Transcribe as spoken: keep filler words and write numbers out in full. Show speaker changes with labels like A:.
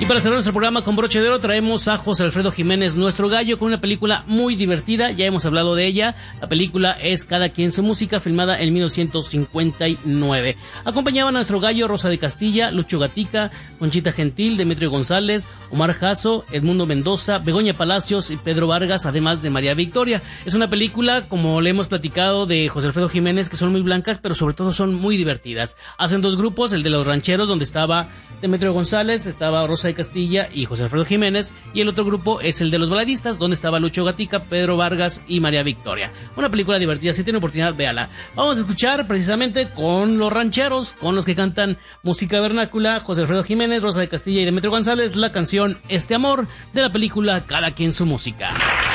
A: Y para cerrar nuestro programa con broche de oro traemos a José Alfredo Jiménez, nuestro gallo, con una película muy divertida, ya hemos hablado de ella. La película es Cada quien su música, filmada en mil novecientos cincuenta y nueve. Acompañaban a nuestro gallo Rosa de Castilla, Lucho Gatica, Conchita Gentil, Demetrio González, Omar Jasso, Edmundo Mendoza, Begoña Palacios y Pedro Vargas, además de María Victoria. Es una película, como le hemos platicado, de José Alfredo Jiménez, que son muy blancas, pero sobre todo son muy divertidas. Hacen dos grupos, el de los rancheros, donde estaba Demetrio González, estaba Rosa de Castilla y José Alfredo Jiménez, y el otro grupo es el de los baladistas, donde estaba Lucho Gatica, Pedro Vargas y María Victoria. Una película divertida, si tiene oportunidad, véala. Vamos a escuchar precisamente con los rancheros, con los que cantan música vernácula, José Alfredo Jiménez, Rosa de Castilla y Demetrio González, la canción Este Amor, de la película Cada quien su música.